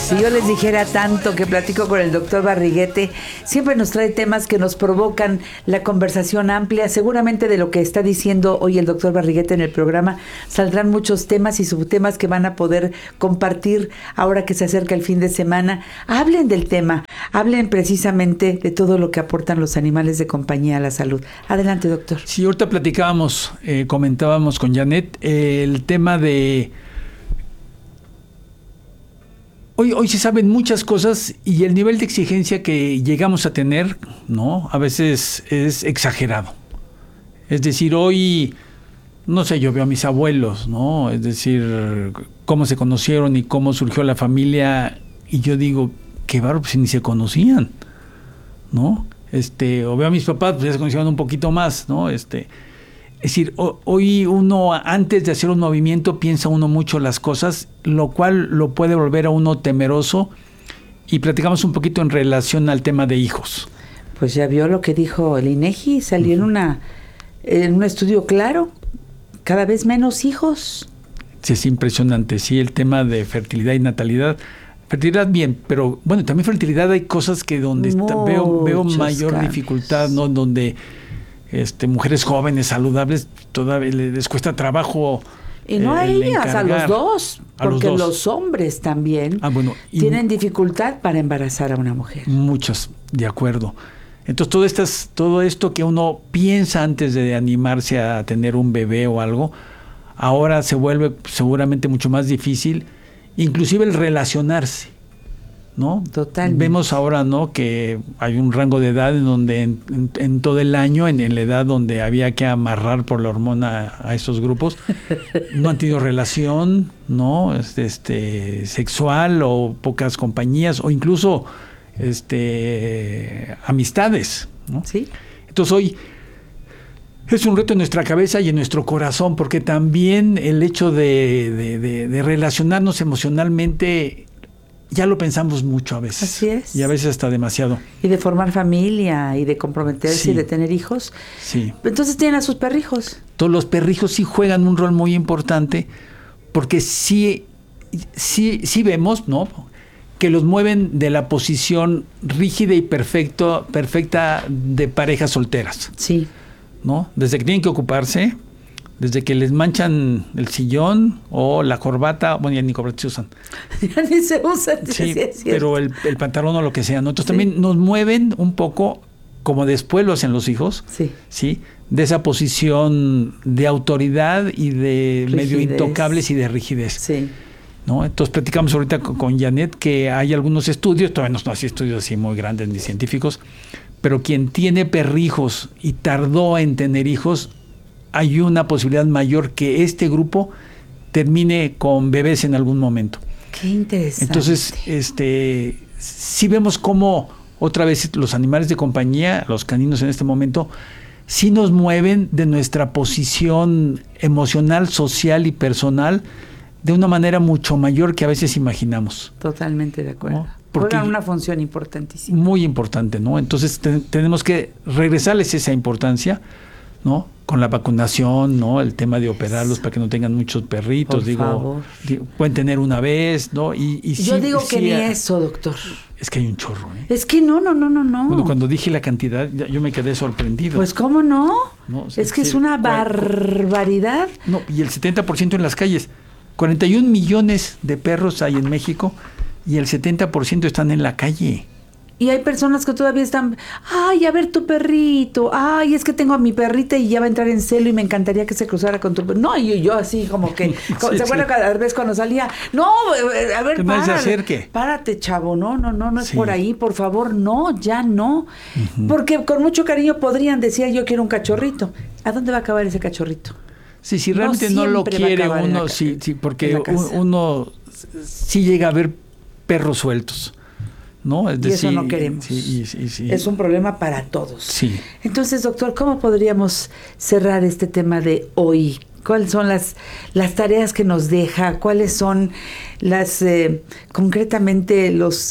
Si yo les dijera tanto que platico con el doctor Barriguete, siempre nos trae temas que nos provocan la conversación amplia. Seguramente de lo que está diciendo hoy el doctor Barriguete en el programa saldrán muchos temas y subtemas que van a poder compartir ahora que se acerca el fin de semana. Hablen del tema, hablen precisamente de todo lo que aportan los animales de compañía a la salud. Adelante, doctor. Sí, ahorita platicábamos, comentábamos con Janet el tema de... Hoy se saben muchas cosas y el nivel de exigencia que llegamos a tener, ¿no? A veces es exagerado. Es decir, hoy, no sé, yo veo a mis abuelos, ¿no? Es decir, cómo se conocieron y cómo surgió la familia, y yo digo, qué bárbaro, pues ni se conocían, ¿no? O veo a mis papás, pues ya se conocían un poquito más, ¿no? Es decir, hoy uno, antes de hacer un movimiento, piensa uno mucho las cosas, lo cual lo puede volver a uno temeroso. Y platicamos un poquito en relación al tema de hijos. Pues ya vio lo que dijo el INEGI, salió en un estudio claro, cada vez menos hijos. Sí, es impresionante, sí, el tema de fertilidad y natalidad. Fertilidad bien, pero bueno, también fertilidad hay cosas que donde veo mayor cambios. Dificultad, ¿no? Donde mujeres jóvenes, saludables, todavía les cuesta trabajo. Y no a ellas, a los dos, porque los hombres también tienen dificultad para embarazar a una mujer. Muchas, de acuerdo. Entonces todo esto que uno piensa antes de animarse a tener un bebé o algo, ahora se vuelve seguramente mucho más difícil, inclusive el relacionarse, ¿no? Totalmente. Vemos ahora, ¿no?, que hay un rango de edad en donde en todo el año, en la edad donde había que amarrar por la hormona a esos grupos, no han tenido relación, ¿no?, sexual, o pocas compañías, o incluso amistades, ¿no? Sí. Entonces hoy es un reto en nuestra cabeza y en nuestro corazón, porque también el hecho de relacionarnos emocionalmente ya lo pensamos mucho a veces. Así es. Y a veces hasta demasiado. Y de formar familia y de comprometerse, sí, y de tener hijos. Sí. Entonces tienen a sus perrijos. Todos los perrijos sí juegan un rol muy importante, porque sí vemos, ¿no?, que los mueven de la posición rígida y perfecta de parejas solteras. Sí. ¿No? Desde que tienen que ocuparse, desde que les manchan el sillón o la corbata, bueno, ya ni corbata se usan. Ya ni se usan. Sí, pero el pantalón o lo que sea, ¿no? Entonces también nos mueven un poco, como después lo hacen los hijos, ¿sí? De esa posición de autoridad y de rigidez, medio intocables y de rigidez. Sí. ¿No? Entonces platicamos ahorita con Janet que hay algunos estudios, todavía no hay estudios así muy grandes ni científicos, pero quien tiene perrijos y tardó en tener hijos, hay una posibilidad mayor que este grupo termine con bebés en algún momento. Qué interesante. Entonces, sí vemos cómo otra vez los animales de compañía, los caninos en este momento, sí nos mueven de nuestra posición emocional, social y personal de una manera mucho mayor que a veces imaginamos. Totalmente de acuerdo. ¿No? Porque juegan una función importantísima. Muy importante, ¿no? Entonces tenemos que regresarles esa importancia, ¿no? Con la vacunación, ¿no? El tema de operarlos para que no tengan muchos perritos, Por favor. Pueden tener una vez, ¿no? Y yo digo que ni eso, doctor. Es que hay un chorro, ¿eh? Es que no. Bueno, cuando dije la cantidad, yo me quedé sorprendido. Pues, ¿cómo no? No, es que es una barbaridad. No, y el 70% en las calles. 41 millones de perros hay en México y el 70% están en la calle. Y hay personas que todavía están, ay, a ver tu perrito, ay, es que tengo a mi perrita y ya va a entrar en celo y me encantaría que se cruzara con tu perrito. No, y yo así como que, ¿se acuerdan cada vez cuando salía? No, a ver, párate, chavo, no es por ahí, por favor, no, ya no. Uh-huh. Porque con mucho cariño podrían decir, yo quiero un cachorrito. ¿A dónde va a acabar ese cachorrito? Sí, si realmente no lo quiere uno, sí, porque uno sí llega a ver perros sueltos, ¿no? Es decir, y eso no queremos. Sí. Es un problema para todos. Sí. Entonces, doctor, ¿cómo podríamos cerrar este tema de hoy? ¿Cuáles son las tareas que nos deja? ¿Cuáles son las concretamente los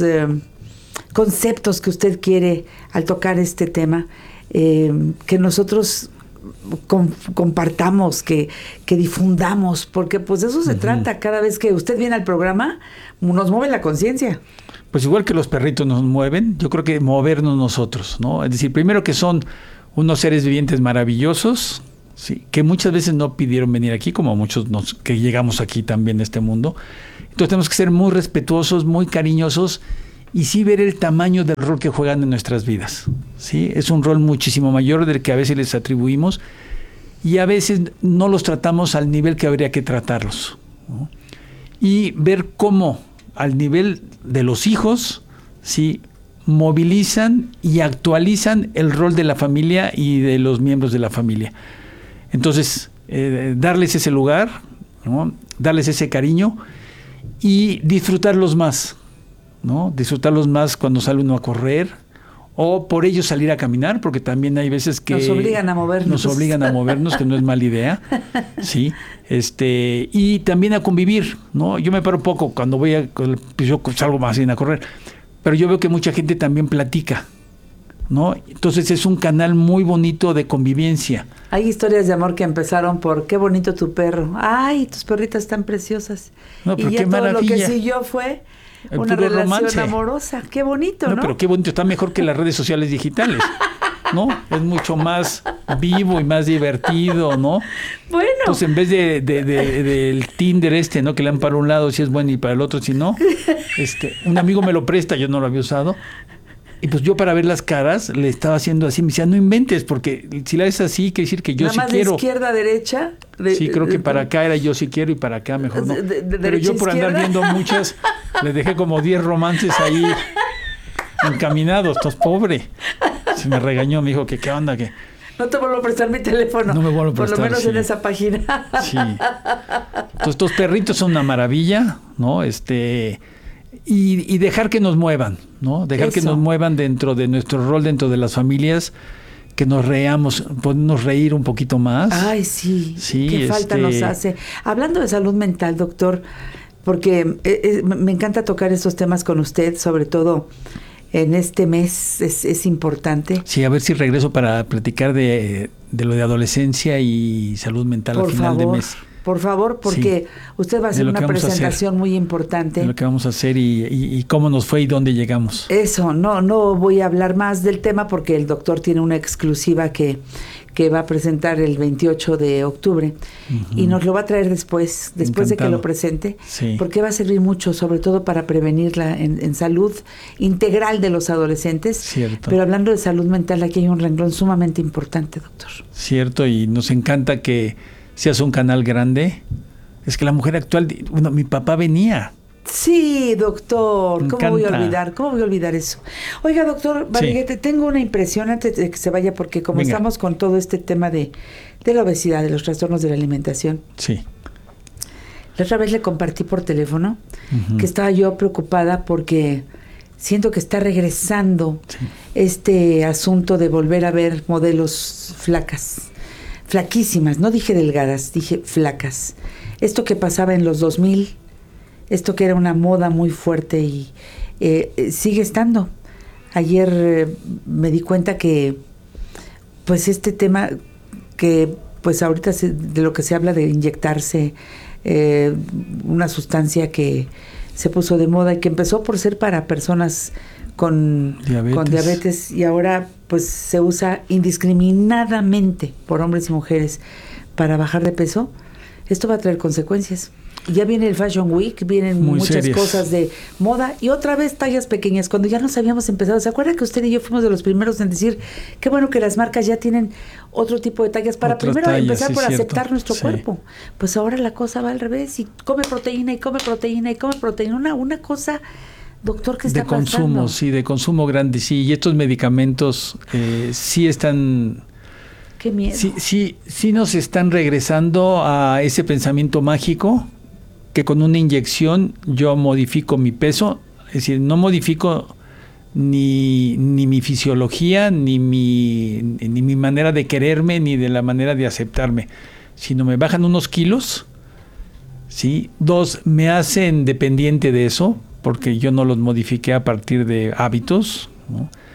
conceptos que usted quiere al tocar este tema que nosotros compartamos, que difundamos, porque pues de eso se trata. Cada vez que usted viene al programa, nos mueve la conciencia. Pues igual que los perritos nos mueven, yo creo que movernos nosotros, ¿no? Es decir, primero que son unos seres vivientes maravillosos, sí, que muchas veces no pidieron venir aquí, como muchos que llegamos aquí también a este mundo. Entonces tenemos que ser muy respetuosos, muy cariñosos y sí ver el tamaño del rol que juegan en nuestras vidas, ¿sí? Es un rol muchísimo mayor del que a veces les atribuimos y a veces no los tratamos al nivel que habría que tratarlos, ¿no? Y ver cómo al nivel de los hijos, ¿sí?, movilizan y actualizan el rol de la familia y de los miembros de la familia. Entonces, darles ese lugar, ¿no?, darles ese cariño y disfrutarlos más, ¿no? Disfrutarlos más cuando sale uno a correr o por ellos salir a caminar, porque también hay veces que nos obligan a movernos, que no es mala idea, sí. Y también a convivir, ¿no? Yo me paro poco cuando pues yo salgo más bien a correr, pero yo veo que mucha gente también platica, ¿no? Entonces es un canal muy bonito de convivencia. Hay historias de amor que empezaron por qué bonito tu perro, ay, tus perritas están preciosas. No, pero y ya qué todo maravilla. Lo que siguió fue El una puro relación romance. amorosa. Qué bonito, ¿no? Pero qué bonito, está mejor que las redes sociales digitales, ¿no? Es mucho más vivo y más divertido, ¿no? Bueno. Pues en vez del Tinder ¿no?, que le dan para un lado si es bueno y para el otro si no, un amigo me lo presta, yo no lo había usado, y pues yo para ver las caras le estaba haciendo así, me decía, no inventes, porque si la ves así, quiere decir que yo sí quiero. Nada más de izquierda a derecha. Sí, creo que para acá era yo sí quiero y para acá mejor no. Pero yo por andar viendo muchas, le dejé como 10 romances ahí encaminados, estás pobre. Se me regañó, me dijo que qué onda, que no te vuelvo a prestar mi teléfono. No me vuelvo a prestar, por lo menos sí. en esa página. Sí. Entonces, estos perritos son una maravilla, ¿no? Y dejar que nos muevan, ¿no? Dejar que nos muevan dentro de nuestro rol, dentro de las familias, que nos reamos, podernos reír un poquito más. Ay, sí. Sí, qué falta nos hace. Hablando de salud mental, doctor, porque me encanta tocar estos temas con usted, sobre todo en este mes es importante. Sí, a ver si regreso para platicar de lo de adolescencia y salud mental al final de mes. Por favor, porque usted va a hacer una presentación muy importante. De lo que vamos a hacer y cómo nos fue y dónde llegamos. Eso, no voy a hablar más del tema porque el doctor tiene una exclusiva que va a presentar el 28 de octubre y nos lo va a traer después de que lo presente, porque va a servir mucho, sobre todo para prevenirla en salud integral de los adolescentes. Cierto. Pero hablando de salud mental, aquí hay un renglón sumamente importante, doctor. Cierto, y nos encanta que seas un canal grande. Es que la mujer actual, bueno, mi papá venía. Sí, doctor, ¿cómo voy a olvidar eso? Oiga, doctor Barriguete, tengo una impresión antes de que se vaya, porque como estamos con todo este tema de la obesidad, de los trastornos de la alimentación. Sí. La otra vez le compartí por teléfono que estaba yo preocupada porque siento que está regresando este asunto de volver a ver modelos flaquísimas, no dije delgadas, dije flacas. Esto que pasaba en los 2000, esto que era una moda muy fuerte y sigue estando. Ayer me di cuenta que pues este tema que pues ahorita de lo que se habla de inyectarse una sustancia que se puso de moda y que empezó por ser para personas con diabetes y ahora pues se usa indiscriminadamente por hombres y mujeres para bajar de peso. Esto va a traer consecuencias. Ya viene el Fashion Week, vienen muchas cosas de moda y otra vez tallas pequeñas, cuando ya nos habíamos empezado. ¿Se acuerda que usted y yo fuimos de los primeros en decir qué bueno que las marcas ya tienen otro tipo de tallas para primero empezar por aceptar nuestro cuerpo? Pues ahora la cosa va al revés y come proteína y come proteína y come proteína. Una cosa, doctor, ¿qué está pasando? De consumo, sí, de consumo grande, sí. Y estos medicamentos sí están... Qué miedo. Sí nos están regresando a ese pensamiento mágico que con una inyección yo modifico mi peso, es decir, no modifico ni mi fisiología, ni mi manera de quererme, ni de la manera de aceptarme, sino me bajan unos kilos, ¿sí? 2, me hacen dependiente de eso, porque yo no los modifiqué a partir de hábitos, ¿no?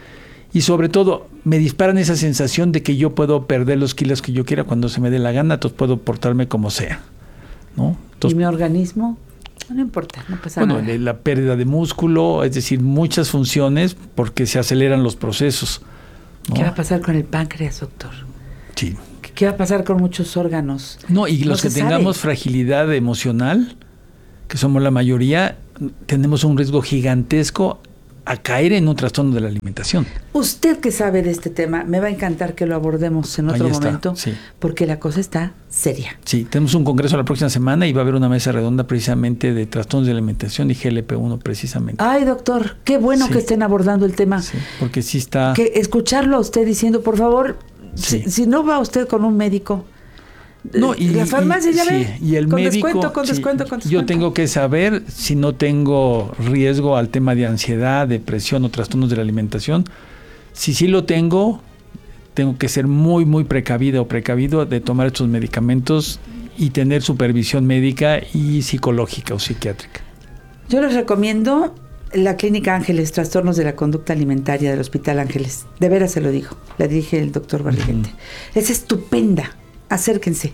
Y sobre todo, me disparan esa sensación de que yo puedo perder los kilos que yo quiera cuando se me dé la gana, entonces puedo portarme como sea, ¿no? Entonces, ¿y mi organismo? No importa, no pasa nada. Bueno, la pérdida de músculo, es decir, muchas funciones porque se aceleran los procesos, ¿no? ¿Qué va a pasar con el páncreas, doctor? Sí. ¿Qué va a pasar con muchos órganos? No, y los que tengamos fragilidad emocional, que somos la mayoría, tenemos un riesgo gigantesco a caer en un trastorno de la alimentación. Usted que sabe de este tema, me va a encantar que lo abordemos en otro momento, sí, porque la cosa está seria. Sí, tenemos un congreso la próxima semana y va a haber una mesa redonda precisamente de trastornos de la alimentación y GLP-1 precisamente. Ay, doctor, qué bueno que estén abordando el tema. Sí, porque sí está... Que escucharlo a usted diciendo, por favor, si no va usted con un médico... No, y la farmacia ya ve, y el con médico, descuento, con descuento. Yo tengo que saber si no tengo riesgo al tema de ansiedad, depresión o trastornos de la alimentación. Si sí lo tengo que ser muy, muy precavida o precavido de tomar estos medicamentos y tener supervisión médica y psicológica o psiquiátrica. Yo les recomiendo la Clínica Ángeles, Trastornos de la Conducta Alimentaria del Hospital Ángeles. De veras se lo digo, la dirige el doctor Barriguete. Es estupenda. Acérquense.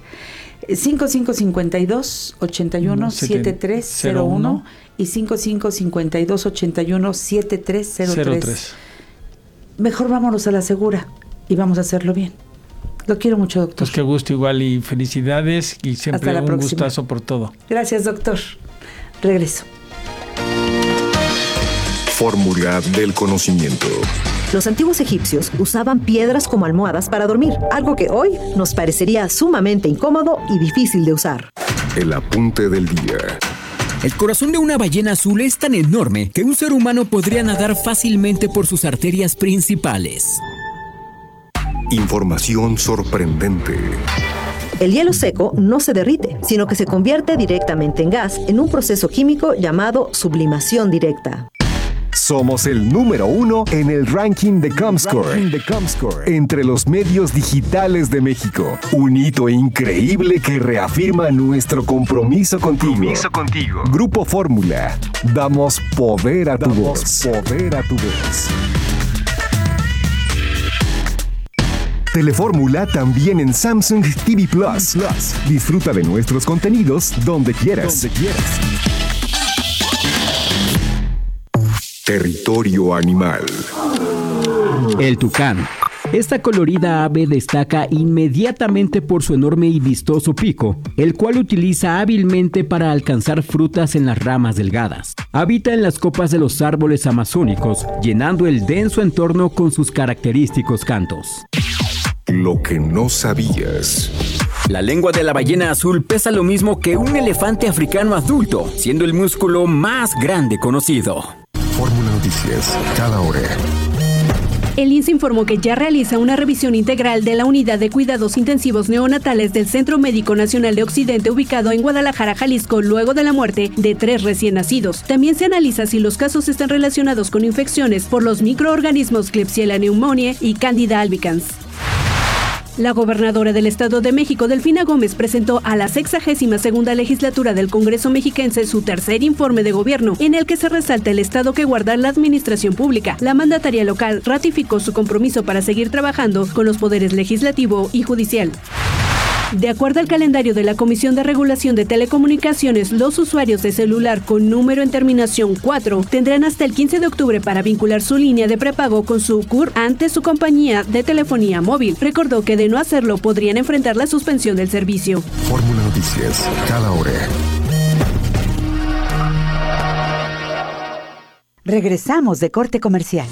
5552-81-7301 y 5552-81-7303. Mejor vámonos a la segura y vamos a hacerlo bien. Lo quiero mucho, doctor. Pues qué gusto igual y felicidades y siempre un gustazo por todo. Gracias, doctor. Regreso. Fórmula del conocimiento. Los antiguos egipcios usaban piedras como almohadas para dormir, algo que hoy nos parecería sumamente incómodo y difícil de usar. El apunte del día. El corazón de una ballena azul es tan enorme que un ser humano podría nadar fácilmente por sus arterias principales. Información sorprendente. El hielo seco no se derrite, sino que se convierte directamente en gas en un proceso químico llamado sublimación directa. Somos el número 1 en el ranking de Comscore entre los medios digitales de México. Un hito increíble que reafirma nuestro compromiso contigo. Grupo Fórmula. Damos poder a tu voz. Telefórmula también en Samsung TV Plus. Disfruta de nuestros contenidos donde quieras. Territorio animal. El tucán. Esta colorida ave destaca inmediatamente por su enorme y vistoso pico, el cual utiliza hábilmente para alcanzar frutas en las ramas delgadas. Habita en las copas de los árboles amazónicos, llenando el denso entorno con sus característicos cantos. Lo que no sabías. La lengua de la ballena azul pesa lo mismo que un elefante africano adulto, siendo el músculo más grande conocido. Fórmula Noticias, cada hora. El INSS informó que ya realiza una revisión integral de la unidad de cuidados intensivos neonatales del Centro Médico Nacional de Occidente ubicado en Guadalajara, Jalisco, luego de la muerte de 3 recién nacidos. También se analiza si los casos están relacionados con infecciones por los microorganismos Klebsiella pneumoniae y Candida albicans. La gobernadora del Estado de México, Delfina Gómez, presentó a la 62ª legislatura del Congreso mexiquense su tercer informe de gobierno, en el que se resalta el estado que guarda la administración pública. La mandataria local ratificó su compromiso para seguir trabajando con los poderes legislativo y judicial. De acuerdo al calendario de la Comisión de Regulación de Telecomunicaciones, los usuarios de celular con número en terminación 4 tendrán hasta el 15 de octubre para vincular su línea de prepago con su CUR ante su compañía de telefonía móvil. Recordó que de no hacerlo podrían enfrentar la suspensión del servicio. Fórmula Noticias, cada hora. Regresamos de corte comercial.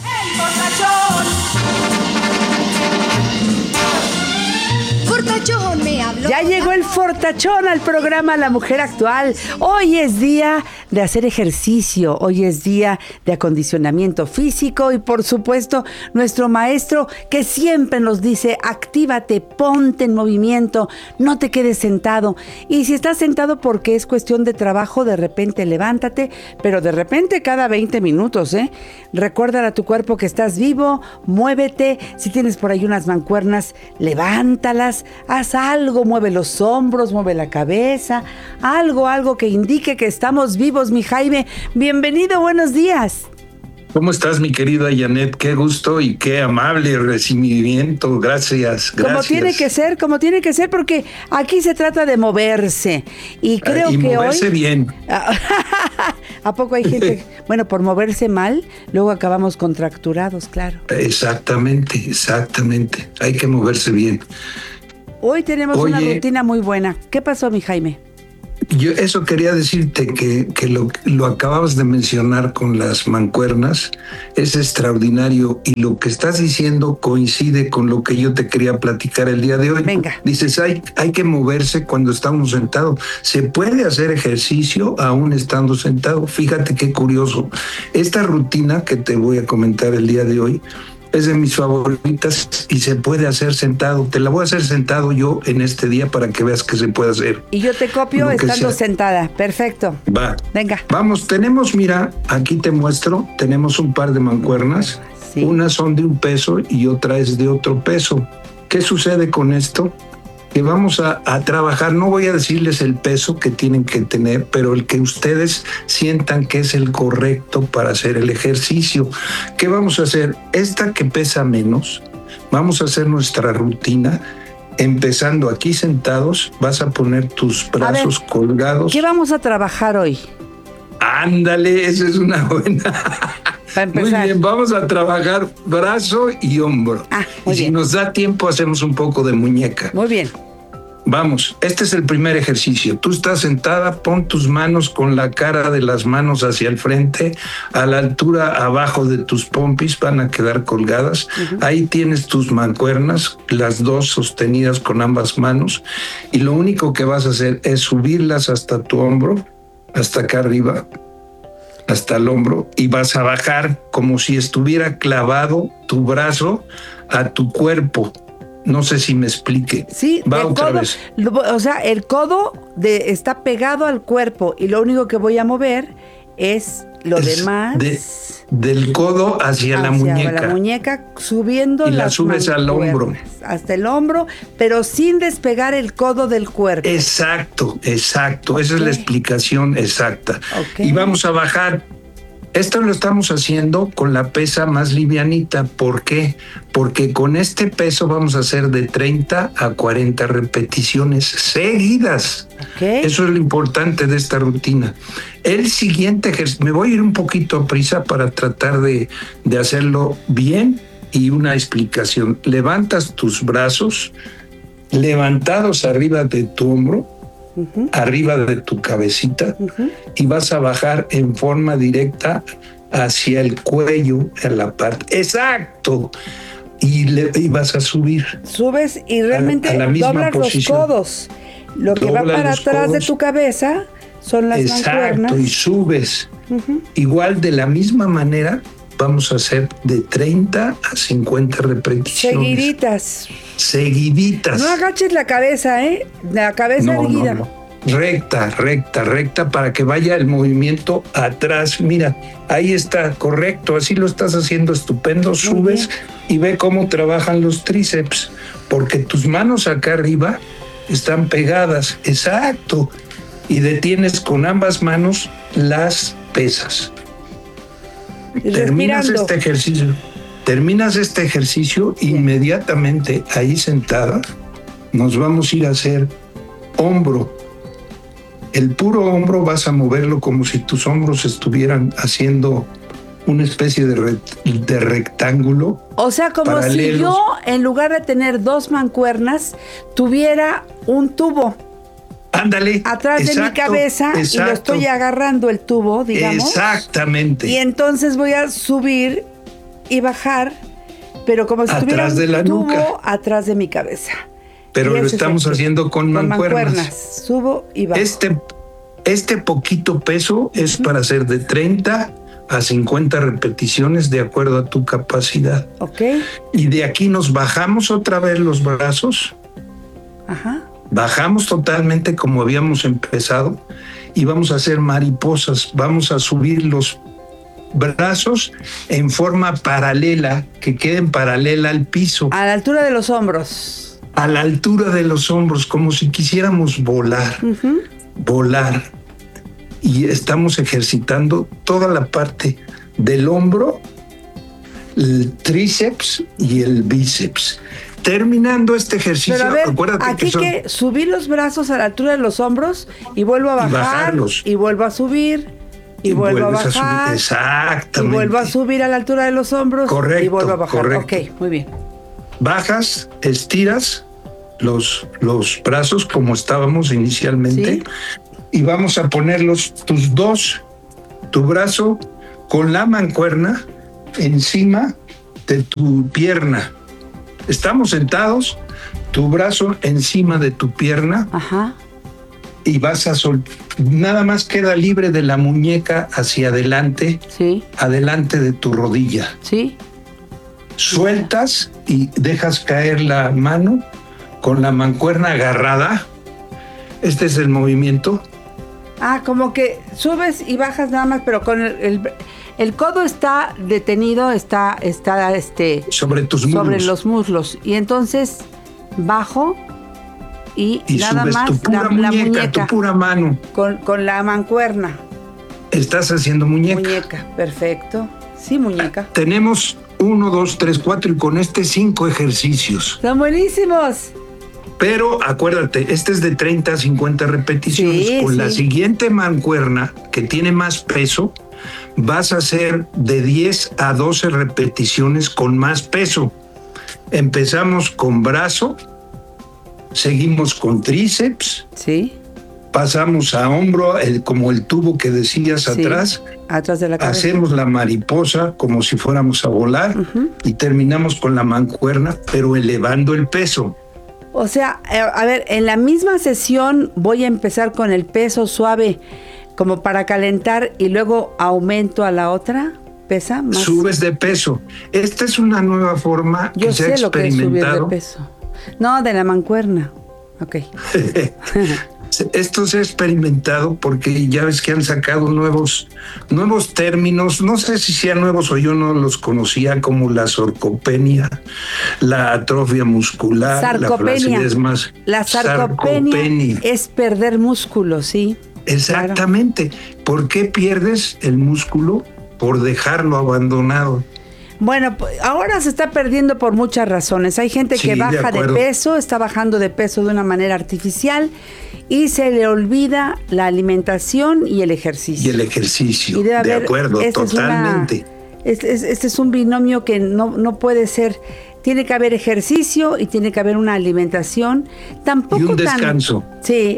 Ya llegó el fortachón al programa La Mujer Actual. Hoy es día de hacer ejercicio, hoy es día de acondicionamiento físico y por supuesto nuestro maestro que siempre nos dice actívate, ponte en movimiento, no te quedes sentado. Y si estás sentado porque es cuestión de trabajo, de repente levántate, pero de repente cada 20 minutos, Recuérdale a tu cuerpo que estás vivo, muévete. Si tienes por ahí unas mancuernas, levántalas, haz algo, mueve los hombros, mueve la cabeza, algo que indique que estamos vivos, mi Jaime. Bienvenido, buenos días. ¿Cómo estás, mi querida Janet? Qué gusto y qué amable recibimiento. Gracias. Como tiene que ser, porque aquí se trata de moverse. Y creo y que moverse hoy... bien. ¿A poco hay gente? Bueno, por moverse mal, luego acabamos contracturados, claro. Exactamente. Hay que moverse bien. Hoy tenemos una rutina muy buena. ¿Qué pasó, mi Jaime? Yo eso quería decirte que lo acababas de mencionar con las mancuernas, es extraordinario y lo que estás diciendo coincide con lo que yo te quería platicar el día de hoy. Venga. Dices, hay que moverse cuando estamos sentados. Se puede hacer ejercicio aún estando sentado. Fíjate qué curioso. Esta rutina que te voy a comentar el día de hoy es de mis favoritas y se puede hacer sentado. Te la voy a hacer sentado yo en este día para que veas que se puede hacer. Y yo te copio estando sentada. Perfecto. Va. Venga. Vamos, mira, aquí te muestro, tenemos un par de mancuernas. Sí. Unas son de 1 peso y otra es de otro peso. ¿Qué sucede con esto? Que vamos a trabajar, no voy a decirles el peso que tienen que tener, pero el que ustedes sientan que es el correcto para hacer el ejercicio. ¿Qué vamos a hacer? Esta que pesa menos, vamos a hacer nuestra rutina. Empezando aquí sentados, vas a poner tus brazos colgados. ¿Qué vamos a trabajar hoy? Ándale, esa es una buena. Muy bien, vamos a trabajar brazo y hombro. Y si nos da tiempo, hacemos un poco de muñeca. Muy bien. Vamos, este es el primer ejercicio. Tú estás sentada, pon tus manos con la cara de las manos hacia el frente, a la altura abajo de tus pompis, van a quedar colgadas. Ahí tienes tus mancuernas, las dos sostenidas con ambas manos, y lo único que vas a hacer es subirlas hasta tu hombro, hasta acá arriba, hasta el hombro, y vas a bajar como si estuviera clavado tu brazo a tu cuerpo. No sé si me explique. Sí, va otra vez. O sea, el codo está pegado al cuerpo y lo único que voy a mover es lo demás. Del codo hacia la muñeca. La muñeca subiendo y la subes al hombro. Hasta el hombro, pero sin despegar el codo del cuerpo. Exacto. Esa es la explicación exacta. Y vamos a bajar. Esto lo estamos haciendo con la pesa más livianita. ¿Por qué? Porque con este peso vamos a hacer de 30 a 40 repeticiones seguidas. Eso es lo importante de esta rutina. El siguiente ejercicio, me voy a ir un poquito a prisa para tratar de hacerlo bien y una explicación. Levantas tus brazos levantados arriba de tu hombro, arriba de tu cabecita, y vas a bajar en forma directa hacia el cuello, en la parte. ¡Exacto! Y vas a subir. Subes y realmente a la misma doblas posición. Los codos. Lo que va para atrás de tu cabeza son las mancuernas. Exacto, y subes. Igual de la misma manera vamos a hacer de 30 a 50 repeticiones. Seguiditas. No agaches la cabeza, La cabeza erguida. No. Recta, para que vaya el movimiento atrás. Mira, ahí está, correcto, así lo estás haciendo estupendo. Subes y ve cómo trabajan los tríceps, porque tus manos acá arriba están pegadas. Exacto. Y detienes con ambas manos las pesas. Terminas este ejercicio, inmediatamente ahí sentada, nos vamos a ir a hacer hombro. El puro hombro vas a moverlo como si tus hombros estuvieran haciendo una especie de rectángulo. O sea, como paralelos. Si yo, en lugar de tener 2 mancuernas, tuviera un tubo. Ándale. Atrás de mi cabeza y lo estoy agarrando el tubo, digamos. Exactamente. Y entonces voy a subir y bajar, pero como si tuviera un tubo atrás de mi cabeza. Pero lo estamos haciendo con mancuernas. Subo y bajo. Este poquito peso es para hacer de 30 a 50 repeticiones de acuerdo a tu capacidad. Y de aquí nos bajamos otra vez los brazos. Bajamos totalmente como habíamos empezado y vamos a hacer mariposas. Vamos a subir los brazos en forma paralela, que queden paralela al piso. A la altura de los hombros. A la altura de los hombros, como si quisiéramos volar. Volar. Y estamos ejercitando toda la parte del hombro, el tríceps y el bíceps. Terminando este ejercicio, pero a ver, acuérdate aquí que subir los brazos a la altura de los hombros y vuelvo a bajar y vuelvo a subir y vuelvo a bajar. Exactamente. Y vuelvo a subir a la altura de los hombros. Correcto, y vuelvo a bajar. correcto. Ok, muy bien. Bajas, estiras los brazos como estábamos inicialmente, ¿sí? Y vamos a ponerlos tu brazo con la mancuerna encima de tu pierna. Estamos sentados, tu brazo encima de tu pierna. Ajá. Y vas a nada más queda libre de la muñeca hacia adelante, sí, adelante de tu rodilla. Sí. Sueltas y dejas caer la mano con la mancuerna agarrada. Este es el movimiento. Como que subes y bajas nada más, pero con el codo está detenido, está sobre tus muslos. Sobre los muslos. Y entonces bajo y nada subes más tu pura la muñeca, tu pura mano. Con la mancuerna. Estás haciendo muñeca. Muñeca, perfecto. Sí, muñeca. Tenemos 1, 2, 3, 4 y con 5 ejercicios. ¡Están buenísimos! Pero acuérdate, este es de 30 a 50 repeticiones. Sí, con sí. la siguiente mancuerna, que tiene más peso, vas a hacer de 10 a 12 repeticiones con más peso. Empezamos con brazo, seguimos con tríceps, sí, pasamos a hombro, como el tubo que decías sí, atrás de la cabeza. Hacemos la mariposa como si fuéramos a volar y terminamos con la mancuerna, pero elevando el peso. O sea, a ver, en la misma sesión voy a empezar con el peso suave como para calentar y luego aumento a la otra, ¿pesa más? Subes de peso. Esta es una nueva forma Yo que se ha sé lo que es subir de experimentado. peso. No, de la mancuerna. Ok. Esto se ha experimentado porque ya ves que han sacado nuevos términos, no sé si sean nuevos o yo no los conocía, como la sarcopenia, la atrofia muscular, Sarcopenia. La sarcopenia es perder músculo, sí. Exactamente. Claro. ¿Por qué pierdes el músculo? Por dejarlo abandonado. Bueno, ahora se está perdiendo por muchas razones. Hay gente que baja de peso, está bajando de peso de una manera artificial y se le olvida la alimentación y el ejercicio. Y el ejercicio, de acuerdo, totalmente. Este es un binomio que no puede ser. Tiene que haber ejercicio y tiene que haber una alimentación. Tampoco y un descanso. Sí.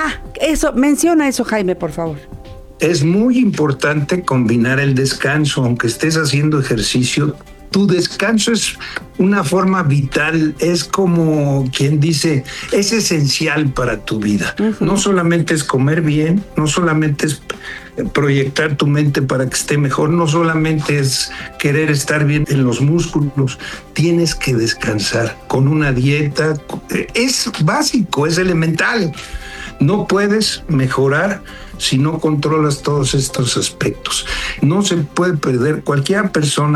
Menciona eso, Jaime, por favor. Es muy importante combinar el descanso, aunque estés haciendo ejercicio. Tu descanso es una forma vital, es como quien dice, es esencial para tu vida. No solamente es comer bien, no solamente es proyectar tu mente para que esté mejor, no solamente es querer estar bien en los músculos, tienes que descansar con una dieta. Es básico, es elemental. No puedes mejorar si no controlas todos estos aspectos. No se puede perder. Cualquiera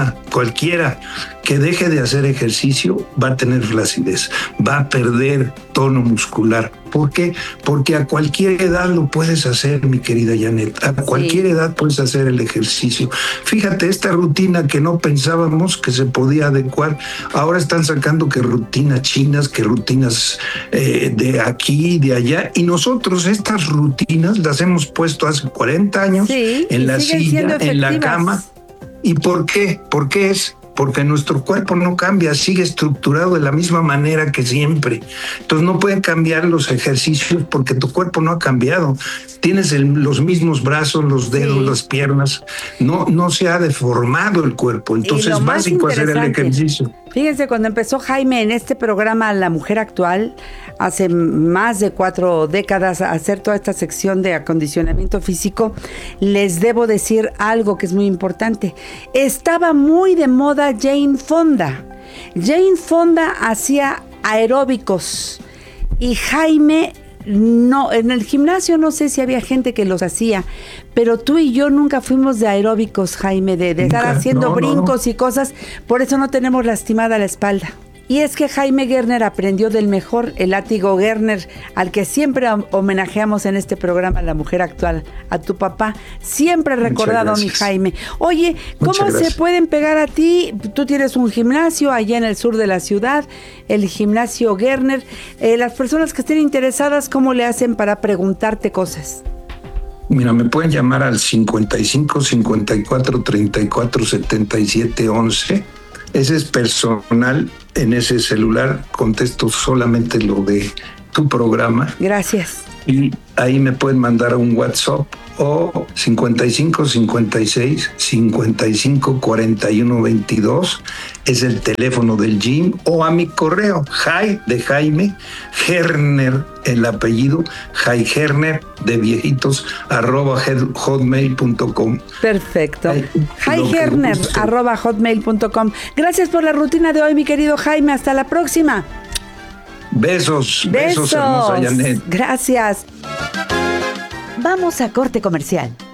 que deje de hacer ejercicio va a tener flacidez, va a perder tono muscular. ¿Por qué? Porque a cualquier edad lo puedes hacer, mi querida Janet. A cualquier edad puedes hacer el ejercicio. Fíjate, esta rutina que no pensábamos que se podía adecuar, ahora están sacando que rutinas chinas, que rutinas de aquí, de allá, y nosotros estas rutinas las hemos puesto hace 40 años en la silla, en la cama. ¿Y por qué? ¿Por qué es? Porque nuestro cuerpo no cambia, sigue estructurado de la misma manera que siempre. Entonces no pueden cambiar los ejercicios porque tu cuerpo no ha cambiado. Tienes los mismos brazos, los dedos, las piernas. No se ha deformado el cuerpo. Entonces es básico hacer el ejercicio. Fíjense, cuando empezó Jaime en este programa La Mujer Actual, hace más de 4 décadas, a hacer toda esta sección de acondicionamiento físico, les debo decir algo que es muy importante. Estaba muy de moda Jane Fonda. Jane Fonda hacía aeróbicos y Jaime no. En el gimnasio no sé si había gente que los hacía, pero tú y yo nunca fuimos de aeróbicos, Jaime, de estar haciendo brincos y cosas. Por eso no tenemos lastimada la espalda. Y es que Jaime Gerner aprendió del mejor, el látigo Gerner, al que siempre homenajeamos en este programa, la mujer actual, a tu papá. Siempre recordado, mi Jaime. Oye, ¿cómo se pueden pegar a ti? Tú tienes un gimnasio allá en el sur de la ciudad, el gimnasio Gerner. Las personas que estén interesadas, ¿cómo le hacen para preguntarte cosas? Mira, me pueden llamar al 55 54 34 77 11. Ese es personal. En ese celular contesto solamente lo de tu programa. Gracias. Y ahí me pueden mandar un WhatsApp o 55 56 55 41 22. Es el teléfono del gym, o a mi correo, Jai de Jaime, Gerner, el apellido, Jai Gerner de viejitos, @hotmail.com. Perfecto. Jai Gerner, @hotmail.com. Gracias por la rutina de hoy, mi querido Jaime. Hasta la próxima. Besos, hermosa Janet. Gracias. Vamos a corte comercial.